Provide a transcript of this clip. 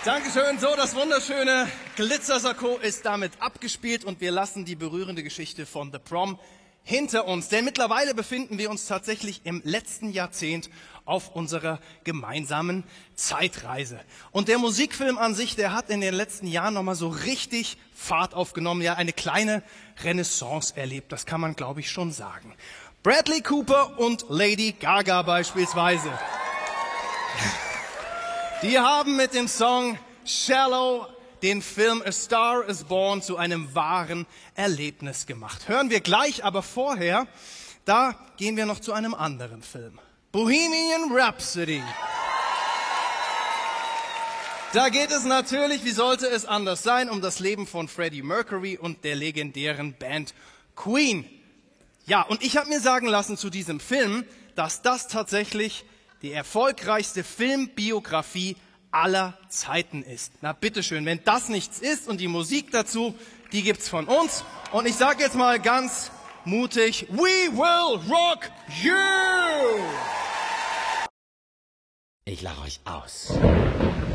Dankeschön. So, das wunderschöne Glitzer-Sakko ist damit abgespielt und wir lassen die berührende Geschichte von The Prom hinter uns. Denn mittlerweile befinden wir uns tatsächlich im letzten Jahrzehnt auf unserer gemeinsamen Zeitreise. Und der Musikfilm an sich, der hat in den letzten Jahren nochmal so richtig Fahrt aufgenommen, ja eine kleine Renaissance erlebt, das kann man glaube ich schon sagen. Bradley Cooper und Lady Gaga beispielsweise. Die haben mit dem Song Shallow den Film A Star is Born zu einem wahren Erlebnis gemacht. Hören wir gleich, aber vorher, da gehen wir noch zu einem anderen Film. Bohemian Rhapsody. Da geht es natürlich, wie sollte es anders sein, um das Leben von Freddie Mercury und der legendären Band Queen. Ja, und ich habe mir sagen lassen zu diesem Film, dass das tatsächlich die erfolgreichste Filmbiografie aller Zeiten ist. Na bitteschön, wenn das nichts ist und die Musik dazu, die gibt's von uns. Und ich sage jetzt mal ganz mutig, we will rock you! Ich lache euch aus.